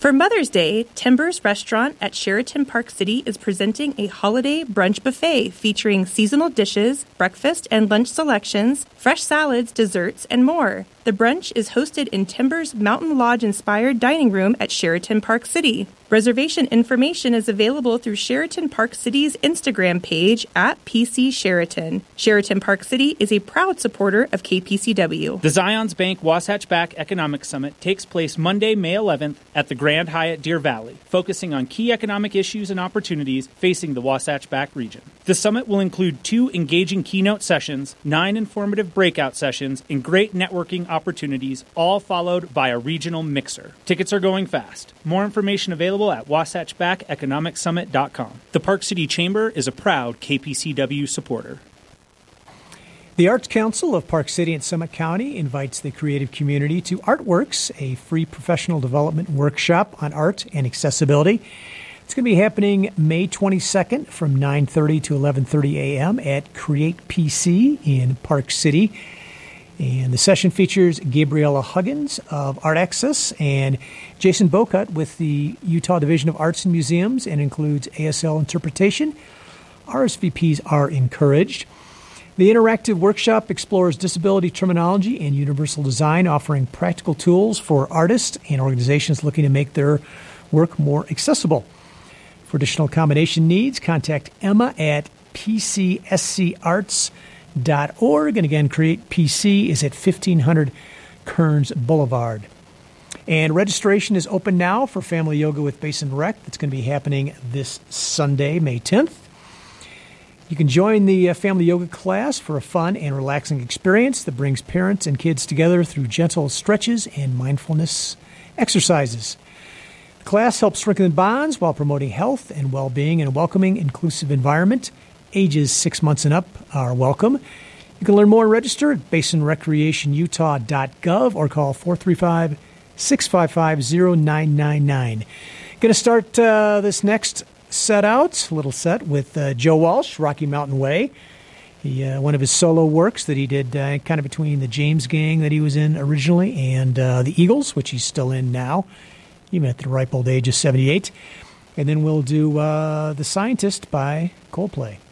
For Mother's Day, Timbers Restaurant at Sheraton Park City is presenting a holiday brunch buffet featuring seasonal dishes, breakfast and lunch selections, fresh salads, desserts, and more. The brunch is hosted in Timbers Mountain Lodge-inspired dining room at Sheraton Park City. Reservation information is available through Sheraton Park City's Instagram page at PC Sheraton. Sheraton Park City is a proud supporter of KPCW. The Zions Bank Wasatch Back Economic Summit takes place Monday, May 11th at the Grand Hyatt Deer Valley, focusing on key economic issues and opportunities facing the Wasatch Back region. The summit will include 2 engaging keynote sessions, 9 informative breakout sessions, and great networking opportunities, all followed by a regional mixer. Tickets are going fast. More information available at wasatchbackeconomicsummit.com. The Park City Chamber is a proud KPCW supporter. The Arts Council of Park City and Summit County invites the creative community to Artworks, a free professional development workshop on art and accessibility. It's going to be happening May 22nd from 9:30 to 11:30 a.m. at Create PC in Park City. And the session features Gabriella Huggins of Art Access and Jason Bocut with the Utah Division of Arts and Museums, and includes ASL interpretation. RSVPs are encouraged. The interactive workshop explores disability terminology and universal design, offering practical tools for artists and organizations looking to make their work more accessible. For additional accommodation needs, contact Emma at pcscarts.org. And again, Create PC is at 1500 Kearns Boulevard. And registration is open now for Family Yoga with Basin Rec. That's going to be happening this Sunday, May 10th. You can join the family yoga class for a fun and relaxing experience that brings parents and kids together through gentle stretches and mindfulness exercises. The class helps strengthen bonds while promoting health and well-being in a welcoming, inclusive environment. Ages 6 months and up are welcome. You can learn more and register at basinrecreationutah.gov or call 435-655-0999. Going to start this next little set with Joe Walsh, Rocky Mountain Way. One of his solo works that he did kind of between the James Gang that he was in originally and the Eagles, which he's still in now, even at the ripe old age of 78. And then we'll do The Scientist by Coldplay.